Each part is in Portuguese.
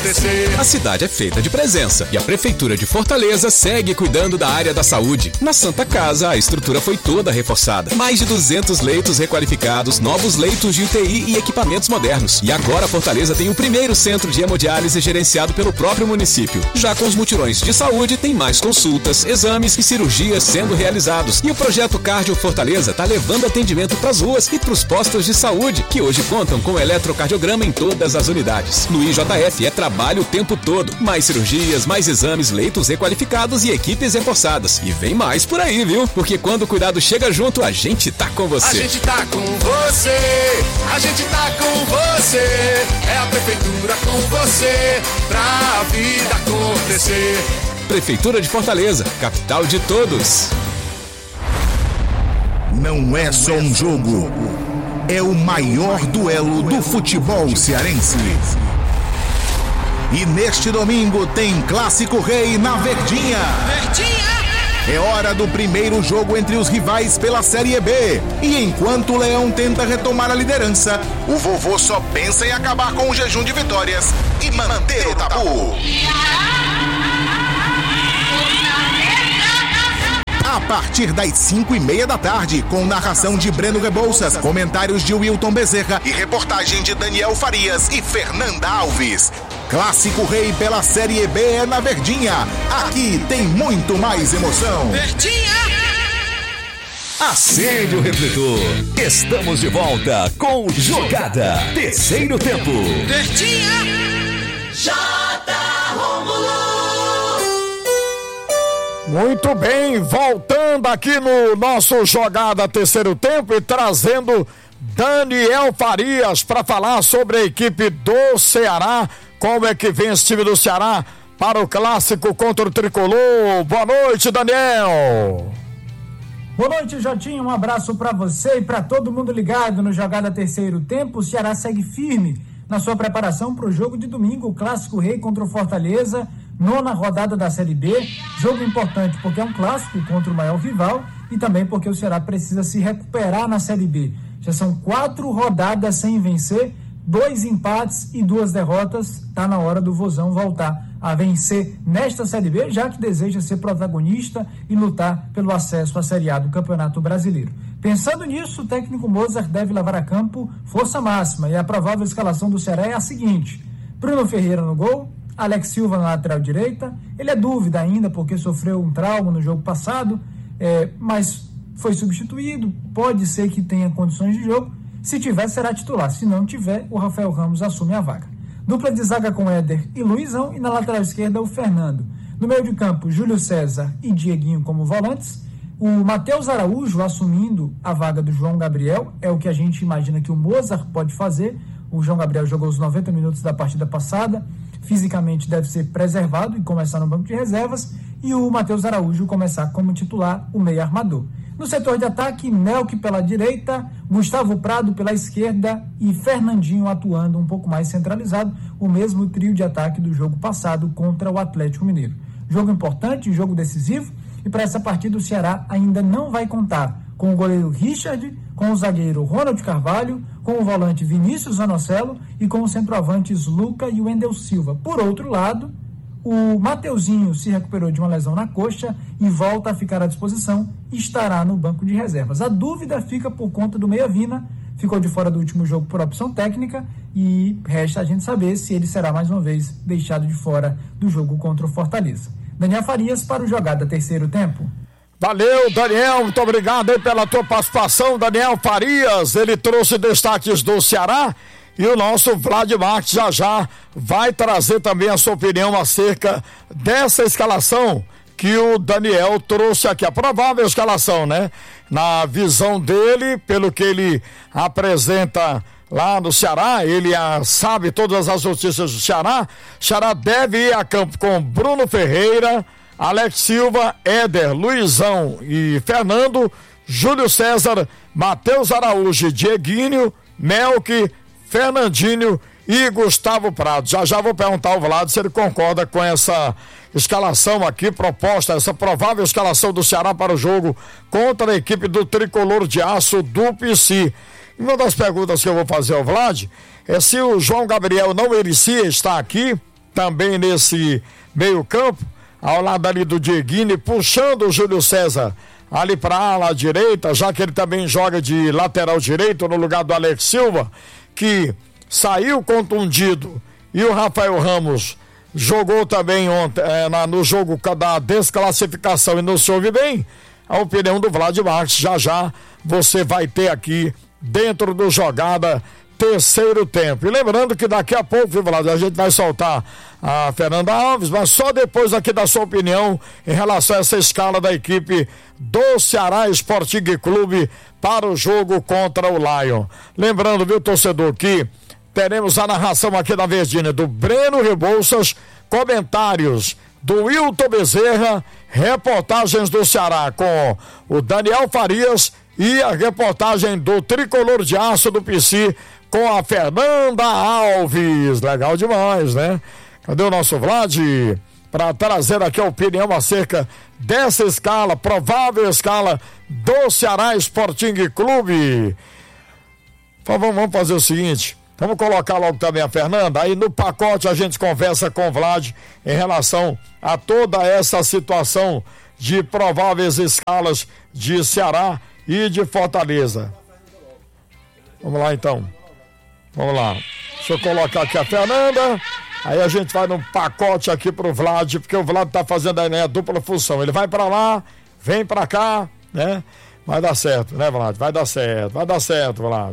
acontecer. A cidade é feita de presença e a Prefeitura de Fortaleza segue cuidando da área da saúde. Na Santa Casa, a estrutura foi toda reforçada. Mais de 200 leitos requalificados, novos leitos de UTI e equipamentos modernos. E agora Fortaleza tem o primeiro centro de hemodiálise gerenciado pelo próprio município. Já com os mutirões de saúde, tem mais consultas, exames e cirurgias sendo realizados. E o projeto Cardio Fortaleza está levando atendimento para as ruas e para os postos de saúde, que hoje contam com eletrocardiograma em todas as unidades. No IJF é trabalho o tempo todo. Mais cirurgias, mais exames, leitos requalificados e equipes reforçadas. E vem mais por aí, viu? Porque quando o cuidado chega junto, a gente tá com você. A gente tá com você, a gente tá com você. É a Prefeitura com você, pra vida acontecer. Prefeitura de Fortaleza, capital de todos. Não é só um jogo, é o maior duelo do futebol cearense. E neste domingo tem Clássico Rei na Verdinha. É hora do primeiro jogo entre os rivais pela Série B. E enquanto o Leão tenta retomar a liderança, o vovô só pensa em acabar com o jejum de vitórias e manter o tabu. A partir das 5:30 da tarde, com narração de Breno Rebouças, comentários de Wilton Bezerra e reportagem de Daniel Farias e Fernanda Alves. Clássico Rei pela Série B é na Verdinha. Aqui tem muito mais emoção. Verdinha! Acende o refletor. Estamos de volta com Jogada Terceiro Tempo. Verdinha! J. Rômulo! Muito bem, voltando aqui no nosso Jogada Terceiro Tempo e trazendo Daniel Farias para falar sobre a equipe do Ceará. Como é que vem esse time do Ceará para o clássico contra o Tricolor? Boa noite, Daniel. Boa noite, Jotinho. Um abraço para você e para todo mundo ligado no Jogada Terceiro Tempo. O Ceará segue firme na sua preparação para o jogo de domingo, o Clássico Rei contra o Fortaleza, 9ª rodada da Série B. Jogo importante porque é um clássico contra o maior rival e também porque o Ceará precisa se recuperar na Série B. Já são 4 rodadas sem vencer, 2 empates e 2 derrotas. Tá na hora do Vozão voltar a vencer nesta Série B, já que deseja ser protagonista e lutar pelo acesso à Série A do Campeonato Brasileiro. Pensando nisso, o técnico Mozart deve levar a campo força máxima e a provável escalação do Ceará é a seguinte: Bruno Ferreira no gol, Alex Silva na lateral direita. Ele é dúvida ainda porque sofreu um trauma no jogo passado, mas foi substituído, pode ser que tenha condições de jogo. Se tiver, será titular. Se não tiver, o Rafael Ramos assume a vaga. Dupla de zaga com Éder e Luizão, e na lateral esquerda o Fernando. No meio de campo, Júlio César e Dieguinho como volantes. O Matheus Araújo assumindo a vaga do João Gabriel, é o que a gente imagina que o Mozart pode fazer. O João Gabriel jogou os 90 minutos da partida passada, fisicamente deve ser preservado e começar no banco de reservas, e o Matheus Araújo começar como titular, o meio armador. No setor de ataque, Melk pela direita, Gustavo Prado pela esquerda e Fernandinho atuando um pouco mais centralizado, o mesmo trio de ataque do jogo passado contra o Atlético Mineiro. Jogo importante, jogo decisivo, e para essa partida o Ceará ainda não vai contar com o goleiro Richard, com o zagueiro Ronald Carvalho, com o volante Vinícius Zanocelo e com os centroavantes Luca e Wendel Silva. Por outro lado, o Mateuzinho se recuperou de uma lesão na coxa e volta a ficar à disposição e estará no banco de reservas. A dúvida fica por conta do Meia Vina, ficou de fora do último jogo por opção técnica e resta a gente saber se ele será mais uma vez deixado de fora do jogo contra o Fortaleza. Daniel Farias para o Jogada Terceiro Tempo. Valeu, Daniel, muito obrigado aí pela tua participação, Daniel Farias. Ele trouxe destaques do Ceará. E o nosso Vlad Marques já vai trazer também a sua opinião acerca dessa escalação que o Daniel trouxe aqui. A provável escalação, né? Na visão dele, pelo que ele apresenta lá no Ceará, ele sabe todas as notícias do Ceará. O Ceará deve ir a campo com Bruno Ferreira, Alex Silva, Éder, Luizão e Fernando, Júlio César, Matheus Araújo, Dieguinho, Melk, Fernandinho e Gustavo Prado. Já vou perguntar ao Vlad se ele concorda com essa escalação aqui proposta, essa provável escalação do Ceará para o jogo contra a equipe do Tricolor de Aço do PC. E uma das perguntas que eu vou fazer ao Vlad é se o João Gabriel não merecia estar aqui também nesse meio campo, ao lado ali do Dieguini, puxando o Júlio César ali para a ala direita, já que ele também joga de lateral direito no lugar do Alex Silva, que saiu contundido, e o Rafael Ramos jogou também ontem no jogo da desclassificação e não se ouve bem. A opinião do Vlad Marques, já você vai ter aqui dentro do Jogada Terceiro Tempo. E lembrando que daqui a pouco, viu, Vlad, a gente vai soltar a Fernanda Alves, mas só depois aqui da sua opinião em relação a essa escala da equipe do Ceará Sporting Clube para o jogo contra o Lion. Lembrando, viu, torcedor, que teremos a narração aqui na Verdinha do Breno Rebouças, comentários do Wilton Bezerra, reportagens do Ceará com o Daniel Farias e a reportagem do Tricolor de Aço do PC com a Fernanda Alves. Legal demais, né? Cadê o nosso Vlad? Para trazer aqui a opinião acerca dessa escala, provável escala do Ceará Sporting Clube. Então vamos fazer o seguinte, vamos colocar logo também a Fernanda, aí no pacote a gente conversa com o Vlad em relação a toda essa situação de prováveis escalas de Ceará e de Fortaleza. Vamos lá então. Vamos lá. Deixa eu colocar aqui a Fernanda. Aí a gente vai num pacote aqui pro Vlad, porque o Vlad tá fazendo aí, né, a dupla função. Ele vai pra lá, vem pra cá, né? Vai dar certo, né, Vlad? Vai dar certo, Vlad.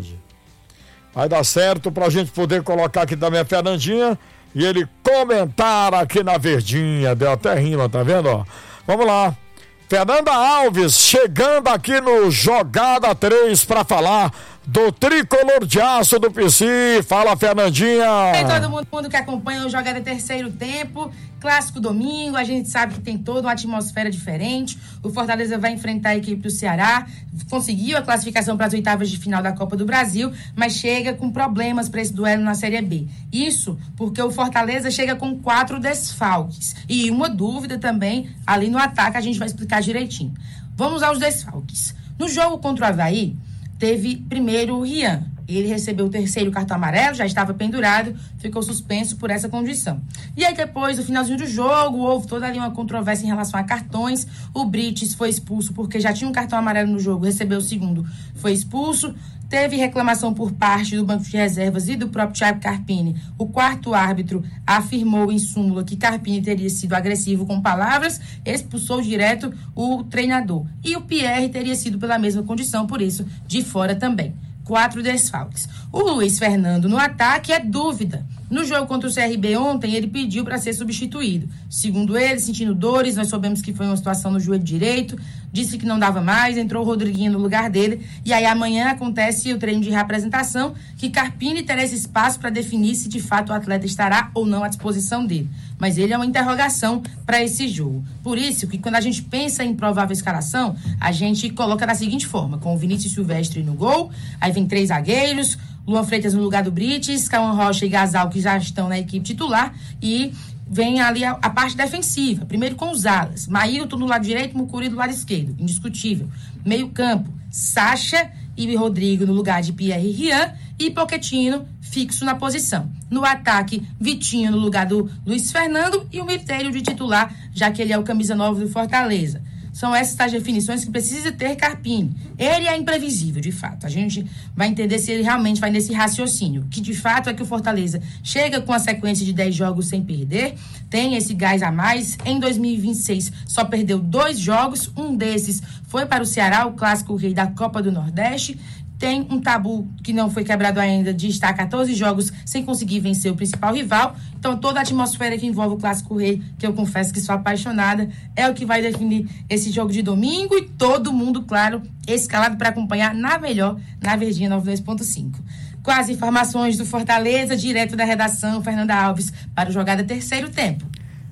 Vai dar certo pra gente poder colocar aqui também a Fernandinha e ele comentar aqui na Verdinha. Deu até rima, tá vendo, ó? Vamos lá. Fernanda Alves chegando aqui no Jogada 3 para falar do Tricolor de Aço do PC. Fala, Fernandinha. Tem todo mundo que acompanha o Jogada Terceiro Tempo, clássico domingo, a gente sabe que tem toda uma atmosfera diferente. O Fortaleza vai enfrentar a equipe do Ceará, conseguiu a classificação para as oitavas de final da Copa do Brasil, mas chega com problemas para esse duelo na Série B. Isso porque o Fortaleza chega com 4 desfalques e uma dúvida também ali no ataque, a gente vai explicar direitinho. Vamos aos desfalques. No jogo contra o Avaí, teve primeiro o Rian. Ele recebeu o 3º cartão amarelo, já estava pendurado, ficou suspenso por essa condição. E aí depois, no finalzinho do jogo, houve toda ali uma controvérsia em relação a cartões. O Brites foi expulso porque já tinha um cartão amarelo no jogo, recebeu o segundo, foi expulso. Teve reclamação por parte do banco de reservas e do próprio Thiago Carpini. O 4º árbitro afirmou em súmula que Carpini teria sido agressivo com palavras, expulsou direto o treinador. E o Pierre teria sido pela mesma condição, por isso, de fora também. 4 desfalques. O Luiz Fernando no ataque é dúvida. No jogo contra o CRB ontem, ele pediu para ser substituído. Segundo ele, sentindo dores, nós soubemos que foi uma situação no joelho direito, disse que não dava mais, entrou o Rodriguinho no lugar dele, e aí amanhã acontece o treino de reapresentação, que Carpini terá esse espaço para definir se de fato o atleta estará ou não à disposição dele. Mas ele é uma interrogação para esse jogo. Por isso que quando a gente pensa em provável escalação, a gente coloca da seguinte forma, com o Vinícius Silvestre no gol, aí vem 3 zagueiros, Luan Freitas no lugar do Brites, Cauã Rocha e Gasal, que já estão na equipe titular, e vem ali a parte defensiva, primeiro com os alas, Maílton do lado direito, Mucuri do lado esquerdo, indiscutível. Meio campo, Sacha e Rodrigo no lugar de Pierre e Rian, e Pochettino fixo na posição. No ataque, Vitinho no lugar do Luiz Fernando e o Mitério de titular, já que ele é o camisa 9 do Fortaleza. São essas as definições que precisa ter Carpini. Ele é imprevisível, de fato. A gente vai entender se ele realmente vai nesse raciocínio. Que, de fato, é que o Fortaleza chega com a sequência de 10 jogos sem perder, tem esse gás a mais. Em 2026, só perdeu 2 jogos. Um desses foi para o Ceará, o clássico rei da Copa do Nordeste. Tem um tabu que não foi quebrado ainda de estar 14 jogos sem conseguir vencer o principal rival. Então, toda a atmosfera que envolve o Clássico Rei, que eu confesso que sou apaixonada, é o que vai definir esse jogo de domingo. E todo mundo, claro, escalado para acompanhar na melhor, na Verdinha 92.5. Com as informações do Fortaleza, direto da redação, Fernanda Alves, para o Jogada Terceiro Tempo.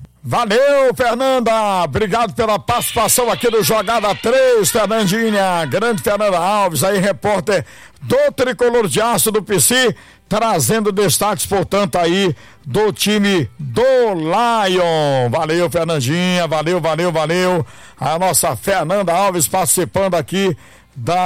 Valeu, Fernanda, obrigado pela participação aqui do Jogada 3, Fernandinha, grande Fernanda Alves, aí repórter do Tricolor de Aço do PC, trazendo destaques, portanto, aí do time do Lion. Valeu, Fernandinha, valeu, a nossa Fernanda Alves participando aqui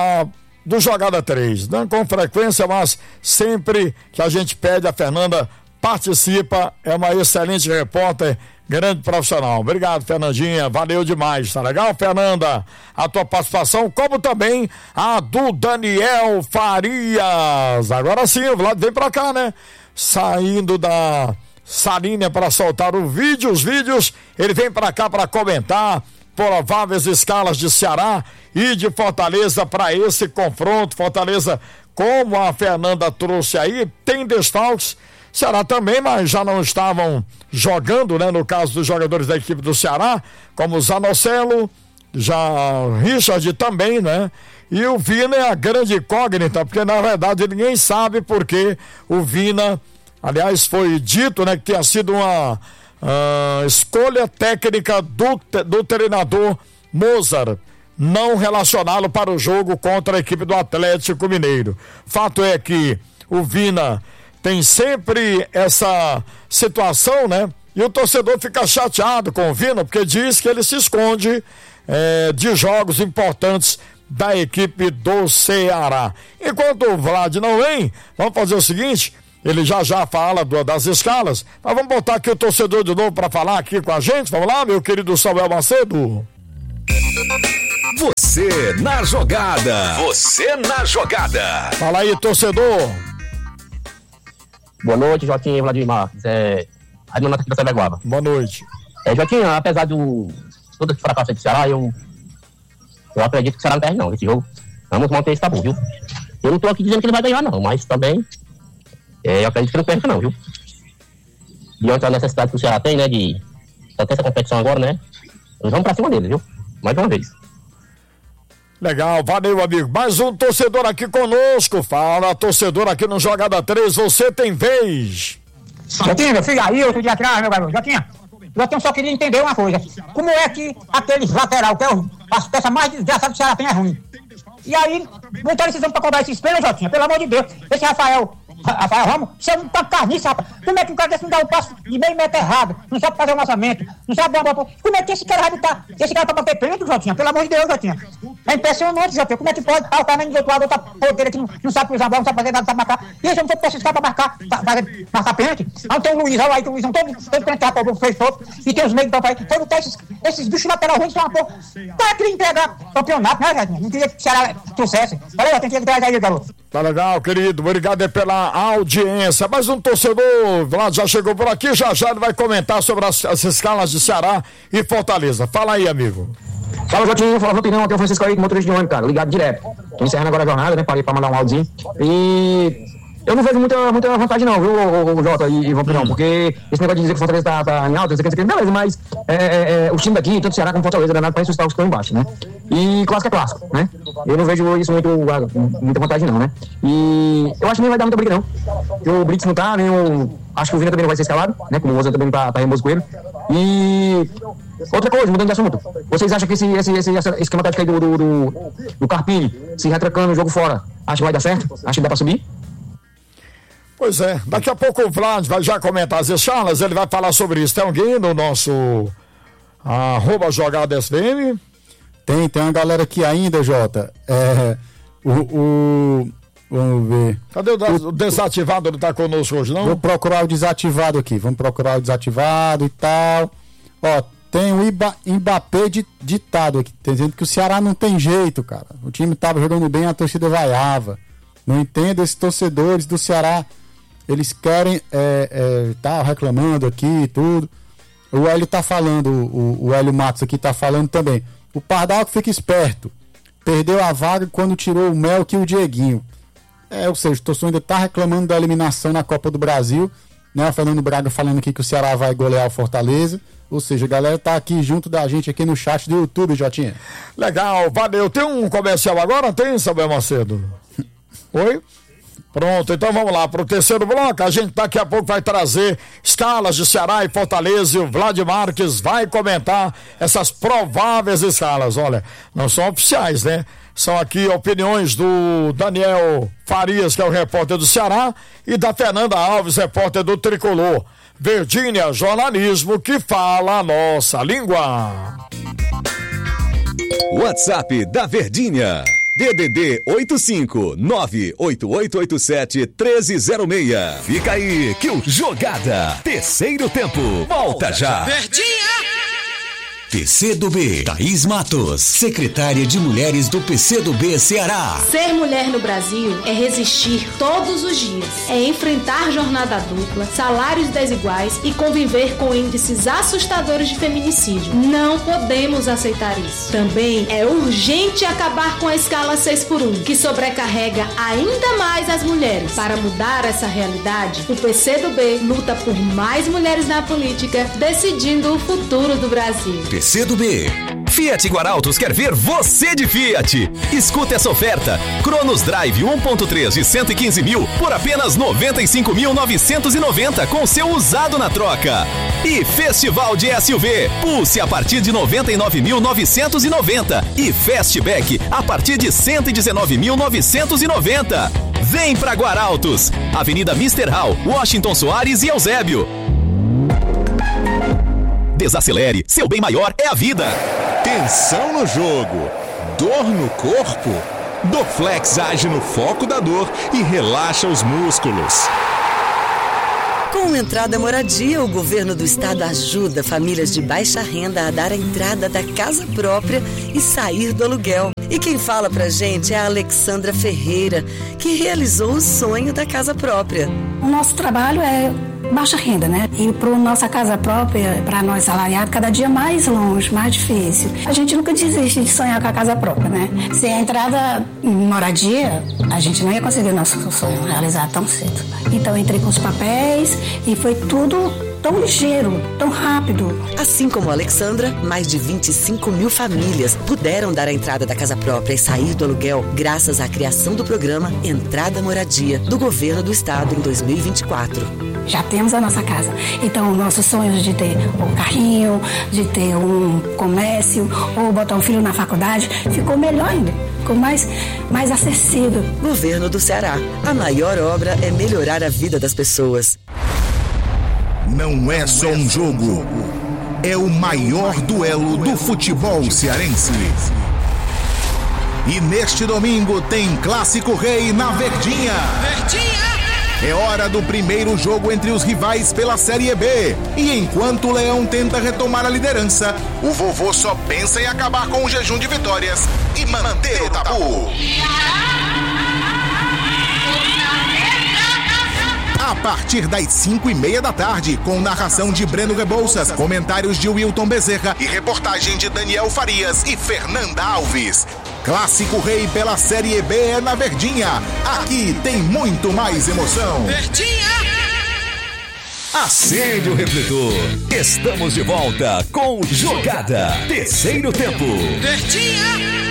do Jogada 3, não com frequência, mas sempre que a gente pede, a Fernanda participa, é uma excelente repórter, grande profissional. Obrigado, Fernandinha, valeu demais, tá legal, Fernanda? A tua participação, como também a do Daniel Farias. Agora sim, o Vlad vem pra cá, né? Saindo da salinha para soltar os vídeos, ele vem pra cá para comentar prováveis escalas de Ceará e de Fortaleza para esse confronto. Fortaleza, como a Fernanda trouxe aí, tem desfalques. Ceará também, mas já não estavam jogando, né? No caso dos jogadores da equipe do Ceará, como o Zanocelo, já Richard também, né? E o Vina é a grande incógnita, porque na verdade ninguém sabe porque o Vina, aliás, foi dito, né, que tinha sido uma escolha técnica do treinador Mozart, não relacioná-lo para o jogo contra a equipe do Atlético Mineiro. Fato é que o Vina tem sempre essa situação, né? E o torcedor fica chateado com o Vina, porque diz que ele se esconde de jogos importantes da equipe do Ceará. Enquanto o Vlad não vem, vamos fazer o seguinte, ele já fala das escalas, mas vamos botar aqui o torcedor de novo para falar aqui com a gente. Vamos lá, meu querido Samuel Macedo. Você na jogada. Você na jogada. Fala aí, torcedor. Boa noite, Jotinha, Vladimir Marques. Raimundo aqui da Sabeguaba. Boa noite. Jotinha, apesar de todo esse fracasso do Ceará, eu acredito que o Ceará não perde não, esse jogo. Vamos manter esse tabu, viu? Eu não tô aqui dizendo que ele vai ganhar não, mas também eu acredito que não perde não, viu? Diante da necessidade que o Ceará tem, né, de ter essa competição agora, né? Nós vamos pra cima dele, viu? Mais uma vez. Legal, valeu, amigo. Mais um torcedor aqui conosco. Fala, torcedor aqui no Jogada 3, você tem vez. Jotinha, meu filho, aí outro dia atrás, meu garoto. Jotinha, só queria entender uma coisa. Como é que aqueles lateral, que é as peças mais desgraçadas que o Ceará tem, é ruim? E aí, botaram esses homens pra cobrar esse espelho, Jotinha, pelo amor de Deus. Esse Rafael Ramos, você é um carniça, rapaz. Como é que um cara desse não dá um passo de meio metro errado? Não sabe fazer um lançamento, não sabe dar uma bola. Como é que esse cara vai botar esse cara pra bater pênalti, Jotinha? Pelo amor de Deus, Jotinha. É impressionante, Jotinha. Como é que pode? O cara do outro lado, outra porteira que não sabe cruzar a bola, não sabe fazer nada, não sabe marcar. E esse não foi esses caras pra marcar pênalti. Aí tem o Luiz, olha aí, o Luiz, todo crente rapaz, fez todo. E tem os meios do país. Foi botar esses bichos lateral ruins, são uma porra. Tá querendo entregar campeonato, né, Jotinha? Não queria que o Ceará trouxesse. Olha aí, tem que trazer aí, garoto. Tá legal, querido. Obrigado pela audiência. Mais um torcedor, Vlad, já chegou por aqui. Já ele vai comentar sobre as escalas de Ceará e Fortaleza. Fala aí, amigo. Fala, Jotinho. Fala, Jotinho. Aqui é o Francisco aí, motorista de ônibus, cara. Ligado direto. Tô encerrando agora a jornada, né? Parei pra mandar um áudiozinho. E eu não vejo muita vantagem não, viu, o Jota e Vampiro, não, porque esse negócio de dizer que o Fortaleza tá em alta, beleza, mas o time daqui, tanto o Ceará como o Fortaleza, danado pra ressuscitar os que estão embaixo, né? E clássico é clássico, né? Eu não vejo isso muita vantagem não, né? E eu acho que nem vai dar muita briga não, porque o Brits não tá, nem acho que o Vina também não vai ser escalado, né? Como o Mozart também tá remoso com ele. E outra coisa, mudando de assunto, vocês acham que esse esquema tático aí do Carpini, se retrancando o jogo fora, acha que vai dar certo? Acha que dá pra subir? Pois é, daqui a pouco o Vlad vai já comentar as escalas, ele vai falar sobre isso. Tem alguém no nosso @JogadoSVM? Tem uma galera aqui ainda, Jota. Vamos ver. Cadê o desativado? Ele tá conosco hoje, não? Vou procurar o desativado aqui. Vamos procurar o desativado e tal. Ó, tem o Mbappé ditado aqui, dizendo que o Ceará não tem jeito, cara. O time tava jogando bem, a torcida vaiava. Não entendo esses torcedores do Ceará. Eles querem tá reclamando aqui e tudo. O Hélio tá falando, o Hélio Matos aqui tá falando também. O Pardal que fica esperto. Perdeu a vaga quando tirou o Melk e o Dieguinho. Ou seja, o torcedor ainda tá reclamando da eliminação na Copa do Brasil. Né? O Fernando Braga falando aqui que o Ceará vai golear o Fortaleza. Ou seja, a galera tá aqui junto da gente aqui no chat do YouTube, Jotinha. Legal, valeu. Tem um comercial agora? Tem, Samuel Macedo? Oi? Pronto, então vamos lá para o terceiro bloco. A gente daqui a pouco vai trazer escalas de Ceará e Fortaleza e o Vlad Marques vai comentar essas prováveis escalas. Olha, não são oficiais, né? São aqui opiniões do Daniel Farias, que é o repórter do Ceará, e da Fernanda Alves, repórter do Tricolor. Verdinha, jornalismo que fala a nossa língua. WhatsApp da Verdinha. DDD 85-98887-1306. Fica aí que o Jogada Terceiro Tempo volta já. PCdoB, Thaís Matos, secretária de Mulheres do PCdoB Ceará. Ser mulher no Brasil é resistir todos os dias, é enfrentar jornada dupla, salários desiguais e conviver com índices assustadores de feminicídio. Não podemos aceitar isso. Também é urgente acabar com a escala 6x1, que sobrecarrega ainda mais as mulheres. Para mudar essa realidade, o PCdoB luta por mais mulheres na política, decidindo o futuro do Brasil. PCdoB. Fiat Guarautos quer ver você de Fiat. Escuta essa oferta. Cronos Drive 1.3 de 115 mil por apenas 95.990 com seu usado na troca. E Festival de SUV. Pulse a partir de 99.990 e Fastback a partir de 119.990. Vem pra Guarautos. Avenida Mr. Hall, Washington Soares e Eusébio. Desacelere, seu bem maior é a vida. Tensão no jogo, dor no corpo? Dorflex age no foco da dor e relaxa os músculos. Com Entrada Moradia, o governo do estado ajuda famílias de baixa renda a dar a entrada da casa própria e sair do aluguel. E quem fala pra gente é a Alexandra Ferreira, que realizou o sonho da casa própria. O nosso trabalho é baixa renda, né? E para nossa casa própria, para nós salariados, cada dia mais longe, mais difícil. A gente nunca desiste de sonhar com a casa própria, né? Sem a entrada em moradia, a gente não ia conseguir o nosso sonho realizar tão cedo. Então entrei com os papéis e foi tudo tão ligeiro, tão rápido. Assim como a Alexandra, mais de 25 mil famílias puderam dar a entrada da casa própria e sair do aluguel graças à criação do programa Entrada Moradia, do governo do estado em 2024. Já temos a nossa casa. Então, nossos sonhos de ter um carrinho, de ter um comércio, ou botar um filho na faculdade, ficou melhor ainda. Ficou mais acessível. Governo do Ceará. A maior obra é melhorar a vida das pessoas. Não é só um jogo. É o maior duelo do futebol cearense. E neste domingo tem Clássico Rei na Verdinha. É hora do primeiro jogo entre os rivais pela Série B. E enquanto o Leão tenta retomar a liderança, o vovô só pensa em acabar com o jejum de vitórias e manter o tabu. A partir das 5:30 da tarde, com narração de Breno Rebouças, comentários de Wilton Bezerra e reportagem de Daniel Farias e Fernanda Alves. Clássico Rei pela Série B é na Verdinha. Aqui tem muito mais emoção. Verdinha! Acende o refletor. Estamos de volta com Jogada Terceiro Tempo. Verdinha!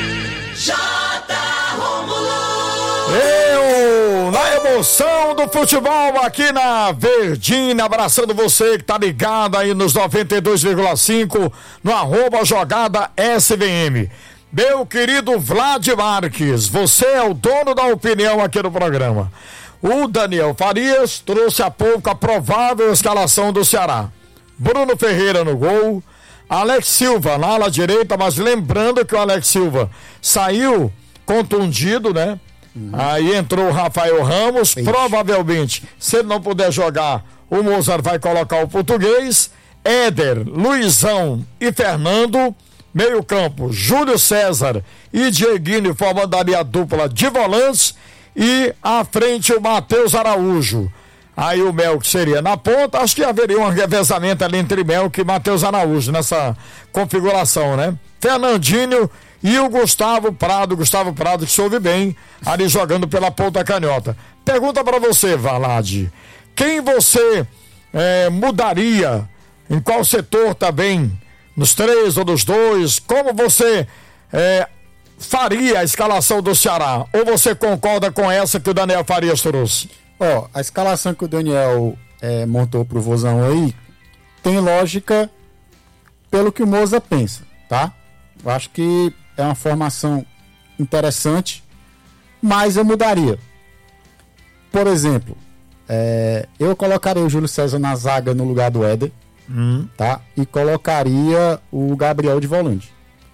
Na emoção do futebol aqui na Verdinha, abraçando você que tá ligado aí nos 92,5 no @Jogada SVM. Meu querido Vlad Marques, você é o dono da opinião aqui no programa. O Daniel Farias trouxe há pouco a provável escalação do Ceará. Bruno Ferreira no gol, Alex Silva na ala direita, mas lembrando que o Alex Silva saiu contundido, né? Aí entrou o Rafael Ramos. Provavelmente, se ele não puder jogar, o Mozart vai colocar o português. Éder, Luizão e Fernando. Meio campo, Júlio César e Dieguinho formando ali a dupla de volantes. E à frente o Matheus Araújo. Aí o Melk seria na ponta. Acho que haveria um revezamento ali entre Melk e Matheus Araújo nessa configuração, né? Fernandinho e o Gustavo Prado que soube bem ali jogando pela ponta canhota. Pergunta pra você, Valade, quem você mudaria, em qual setor também, nos 3 ou nos 2, como você faria a escalação do Ceará, ou você concorda com essa que o Daniel Farias trouxe? A escalação que o Daniel montou pro Vozão aí, tem lógica pelo que o Moza pensa, tá? Eu acho que é uma formação interessante, mas eu mudaria. Por exemplo, eu colocaria o Júlio César na zaga no lugar do Éder, tá? E colocaria o Gabriel de volante.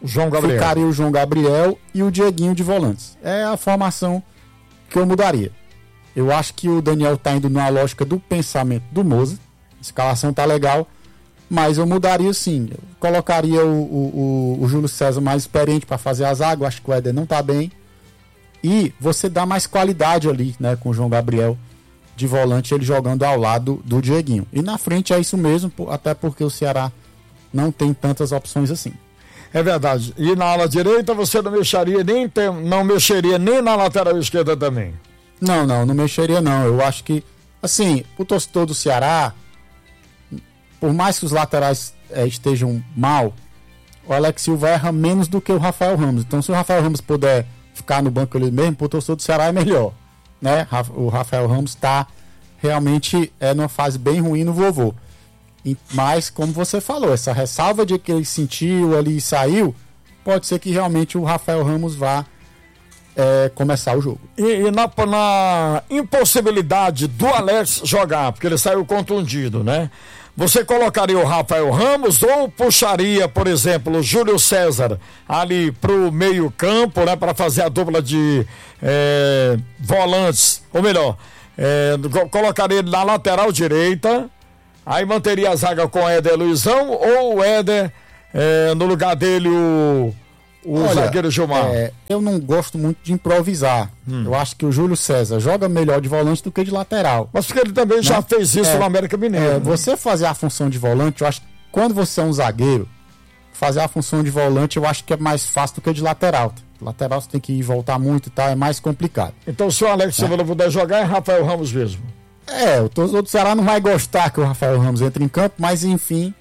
João Gabriel. Ficaria o João Gabriel e o Dieguinho de volantes. É a formação que eu mudaria. Eu acho que o Daniel tá indo na lógica do pensamento do Moza. A escalação tá legal, mas eu mudaria sim. Eu colocaria o Júlio César mais experiente para fazer a zaga. Eu acho que o Éder não tá bem. E você dá mais qualidade ali, né, com o João Gabriel de volante, ele jogando ao lado do Dieguinho. E na frente é isso mesmo, até porque o Ceará não tem tantas opções assim. É verdade. E na ala direita você não mexeria nem na lateral esquerda também? Não mexeria não. Eu acho que, assim, o torcedor do Ceará, por mais que os laterais estejam mal, o Alex Silva erra menos do que o Rafael Ramos. Então, se o Rafael Ramos puder ficar no banco ali mesmo, pro torcedor do Ceará é melhor, né? O Rafael Ramos está realmente numa fase bem ruim no vovô. Mas, como você falou, essa ressalva de que ele sentiu ali e saiu, pode ser que realmente o Rafael Ramos vá começar o jogo. E na impossibilidade do Alex jogar, porque ele saiu contundido, né? Você colocaria o Rafael Ramos ou puxaria, por exemplo, o Júlio César ali pro meio campo, né? Para fazer a dupla de volantes, ou melhor, colocaria ele na lateral direita. Aí manteria a zaga com o Éder Luizão ou o Éder, no lugar dele, o zagueiro Gilmar? Eu não gosto muito de improvisar. Eu acho que o Júlio César joga melhor de volante do que de lateral. Mas porque ele também já fez isso no América Mineiro. Você fazer a função de volante, eu acho que quando você é um zagueiro, fazer a função de volante eu acho que é mais fácil do que de lateral. Lateral você tem que ir voltar muito e tal, é mais complicado. Então se o Alex Silva não puder jogar, é Rafael Ramos mesmo. O torcedor do Ceará não vai gostar que o Rafael Ramos entre em campo, mas enfim,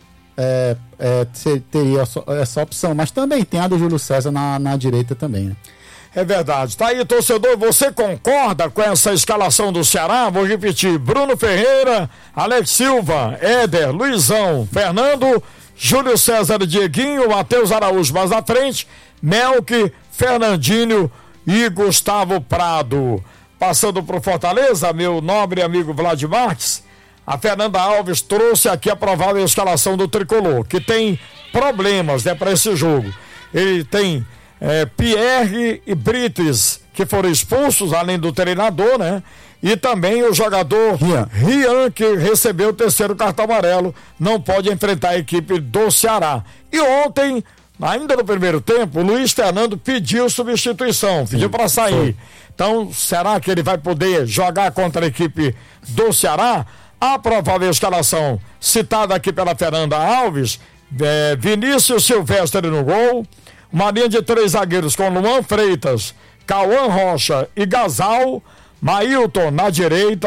teria essa opção. Mas também tem a do Júlio César na direita também, né? É verdade. Tá aí, torcedor, você concorda com essa escalação do Ceará? Vou repetir: Bruno Ferreira, Alex Silva, Éder, Luizão, Fernando, Júlio César, Dieguinho, Matheus Araújo, mas na frente, Melk, Fernandinho e Gustavo Prado. Passando pro Fortaleza, meu nobre amigo Vlad Marques, a Fernanda Alves trouxe aqui a provável escalação do Tricolor, que tem problemas, né, para esse jogo. Ele tem Pierre e Brites, que foram expulsos, além do treinador, né? E também o jogador Rian, que recebeu o 3º cartão amarelo, não pode enfrentar a equipe do Ceará. E ontem, ainda no primeiro tempo, o Luiz Fernando pediu substituição, pediu para sair. Sim. Então, será que ele vai poder jogar contra a equipe do Ceará? A provável escalação citada aqui pela Fernanda Alves, Vinícius Silvestre no gol, uma linha de 3 zagueiros com Luan Freitas, Cauã Rocha e Gasal, Mailton na direita,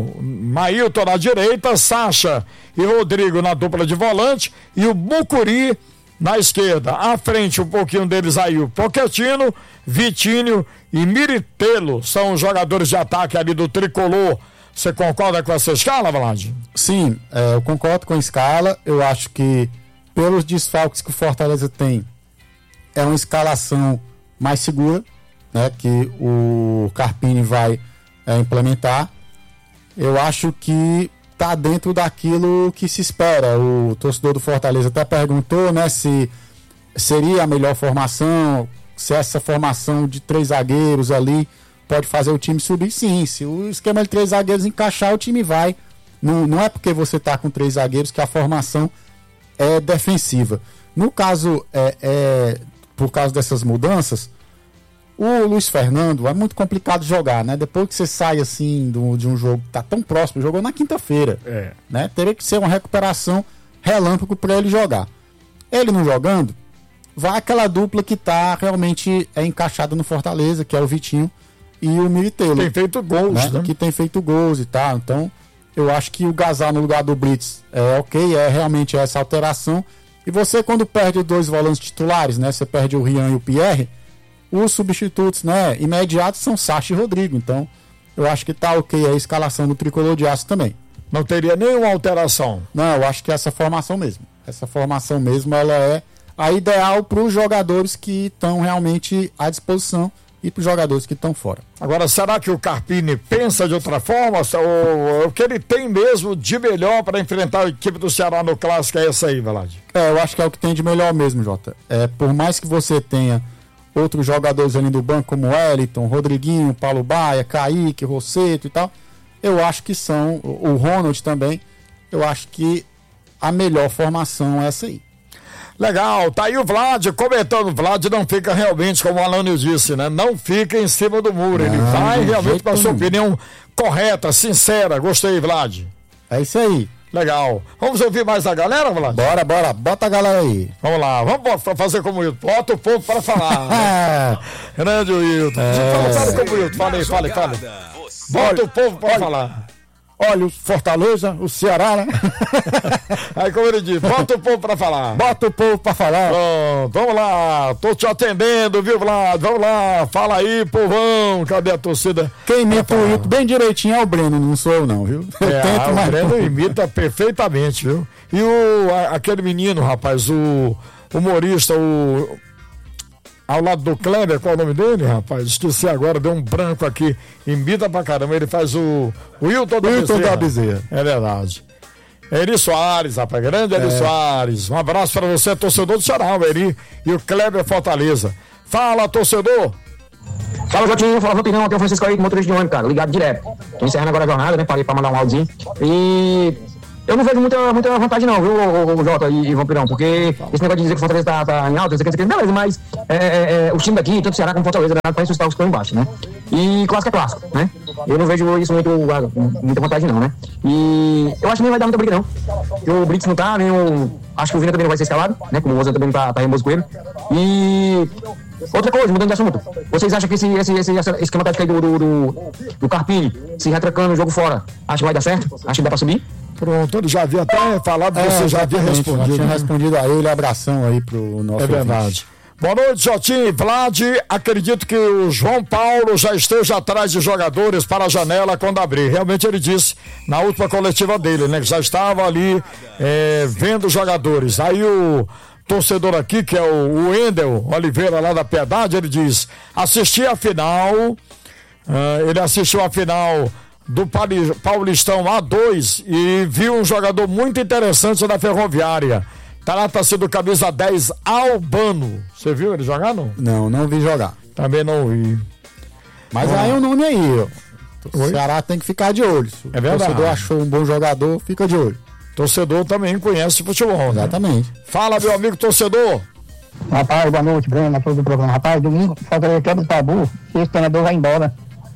Sacha e Rodrigo na dupla de volante e o Mucuri na esquerda. À frente, um pouquinho deles aí, o Pochettino, Vitinho e Miritelo são os jogadores de ataque ali do Tricolor. Você concorda com essa escala, Vlad? Sim, eu concordo com a escala. Eu acho que pelos desfalques que o Fortaleza tem, é uma escalação mais segura, né, que o Carpini vai implementar. Eu acho que tá dentro daquilo que se espera. O torcedor do Fortaleza até perguntou, né, se seria a melhor formação, se essa formação de 3 zagueiros ali pode fazer o time subir. Sim, se o esquema de 3 zagueiros encaixar, o time vai. Não é porque você tá com 3 zagueiros que a formação é defensiva. No caso, por causa dessas mudanças, o Luiz Fernando é muito complicado jogar, né? Depois que você sai assim de um jogo que tá tão próximo, jogou na quinta-feira, né? Teria que ser uma recuperação relâmpago para ele jogar. Ele não jogando, vai aquela dupla que tá realmente encaixada no Fortaleza, que é o Vitinho e o Miritelo. Tem feito gols, né? Que tem feito gols e tal. Então, eu acho que o Gasal no lugar do Brits é realmente essa alteração. E você, quando perde 2 volantes titulares, né? Você perde o Rian e o Pierre, os substitutos, né, imediatos são Sacha e Rodrigo. Então, eu acho que tá ok a escalação do Tricolor de Aço também. Não teria nenhuma alteração? Não, eu acho que essa formação mesmo. Essa formação mesmo, ela é a ideal para os jogadores que estão realmente à disposição e para os jogadores que estão fora. Agora, será que o Carpini pensa de outra forma? Ou o que ele tem mesmo de melhor para enfrentar a equipe do Ceará no Clássico é essa aí, Valade? Eu acho que é o que tem de melhor mesmo, Jota. Por mais que você tenha outros jogadores ali do banco, como Wellington, Rodriguinho, Paulo Baia, Kaique, Rosseto e tal, eu acho que são, o Ronald também, eu acho que a melhor formação é essa aí. Legal, tá aí o Vlad comentando. O Vlad não fica realmente, como o Alânio disse, né? Não fica em cima do muro. Ele vai realmente com a sua opinião correta, sincera. Gostei, Vlad. É isso aí. Legal. Vamos ouvir mais a galera, Vlad? Bora. Bota a galera aí. Vamos lá, vamos fazer como o Wilton. Bota o povo para falar. Grande Wilton. Fala como o Wilton. Fale. Bota o povo para falar. Olha, o Fortaleza, o Ceará, né? Aí, como ele diz, bota o povo pra falar. Bota o povo pra falar. Pronto, vamos lá. Tô te atendendo, viu, Vlad? Vamos lá. Fala aí, povão. Cadê a torcida? Quem imita o Wilton bem direitinho é o Breno, não sou eu, não, viu? O Breno imita perfeitamente, viu? E aquele menino, rapaz, o humorista, ao lado do Kleber, qual é o nome dele, rapaz? Esqueci agora, deu um branco aqui. Imita pra caramba, ele faz o Wilton da Bezerra. É verdade. Eri Soares, rapaz, grande Eri Soares. Um abraço pra você, torcedor do Ceará, o Eri e o Kleber Fortaleza. Fala, torcedor! Fala, Jotinho, aqui é o Francisco aí, motorista de ônibus, cara, ligado direto. Tô encerrando agora a jornada, né, parei pra mandar um áudiozinho. E eu não vejo muita vantagem não, viu, Jota e Vampirão, porque esse negócio de dizer que o Fortaleza tá em alta, não sei o que, beleza, mas o time daqui, tanto o Ceará como o Fortaleza, né, parece os estão embaixo, né? E clássico é clássico, né? Eu não vejo isso muita vantagem não, né? E eu acho que nem vai dar muita briga não. Porque o Brits não tá, nem acho que o Vina também não vai ser escalado, né? Como o Rosa também tá remoso com ele. E outra coisa, mudando de assunto, vocês acham que esse esquema tático aí do Carpini, se retrancando o jogo fora, acho que vai dar certo? Acho que dá pra subir? Pronto, ele já havia até falado, você já havia respondido. Já tinha respondido a ele, abração aí pro nosso É verdade. Ouvinte. Boa noite, Jotinho e Vlad. Acredito que o João Paulo já esteja atrás de jogadores para a janela quando abrir. Realmente ele disse na última coletiva dele, né? Que já estava ali vendo jogadores. Aí o torcedor aqui, que é o Wendel Oliveira lá da Piedade, ele diz: assisti a final, ele assistiu a final do Paulistão A2 e viu um jogador muito interessante da Ferroviária. Trata-se do camisa 10 Albano. Você viu ele jogar, não? Não vi jogar. Também não vi. Mas aí o nome aí, o Ceará tem que ficar de olho. É verdade. O torcedor achou um bom jogador, fica de olho. Torcedor também conhece futebol, né? Exatamente. Fala, meu amigo torcedor. Rapaz, boa noite, Breno, a todo o programa. Rapaz, domingo, falta quebra o tabu, esse treinador vai embora.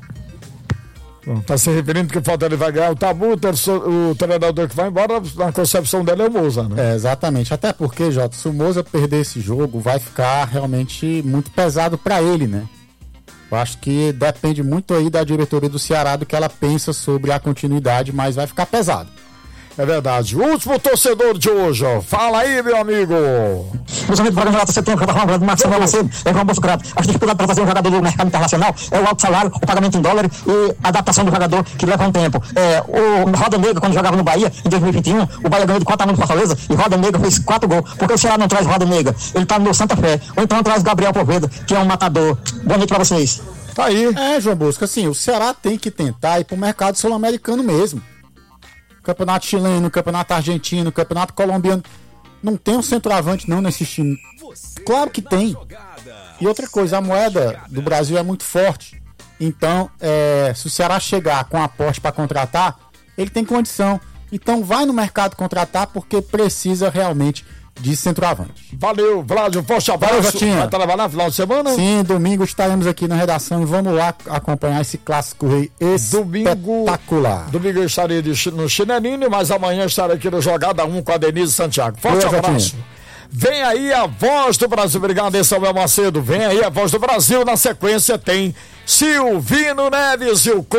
Está se referindo que o Fortaleza vai ganhar o tabu, o treinador que vai embora, na concepção dela é o Moza, né? Exatamente, até porque, Jota, se o Moza perder esse jogo, vai ficar realmente muito pesado para ele, né? Eu acho que depende muito aí da diretoria do Ceará, do que ela pensa sobre a continuidade, mas vai ficar pesado. É verdade. O último torcedor de hoje, ó. Fala aí, meu amigo. Meus amigos do programa você tem que estar falando de Marcelo Macedo, é João Bolsocrato. A dificuldade para fazer um jogador do mercado internacional é o alto salário, o pagamento em dólar e a adaptação do jogador, que leva um tempo. O Roda Negra, quando jogava no Bahia, em 2021, o Bahia ganhou de 4-1 do Fortaleza e Roda Negra fez 4 gols. Por que o Ceará não traz Roda Negra? Ele tá no Santa Fé. Ou então traz Gabriel Poveda, que é um matador. Boa noite pra vocês. Tá aí. João Bosco, assim, o Ceará tem que tentar ir pro mercado sul-americano mesmo. Campeonato chileno, campeonato argentino, campeonato colombiano. Não tem um centroavante não nesse time. Claro que tem. E outra coisa, a moeda do Brasil é muito forte. Então, se o Ceará chegar com aporte para contratar, ele tem condição. Então vai no mercado contratar porque precisa realmente de centroavante. Valeu, Vlad, um forte abraço. Vai trabalhar no final de semana? Sim, domingo estaremos aqui na redação e vamos lá acompanhar esse clássico rei espetacular. Domingo eu estarei no Chinelinho, mas amanhã estarei aqui no Jogada 1 com a Denise Santiago. Forte abraço. Vem aí a Voz do Brasil. Obrigado, aí, Samuel Macedo. Vem aí a Voz do Brasil. Na sequência tem Silvino Neves e o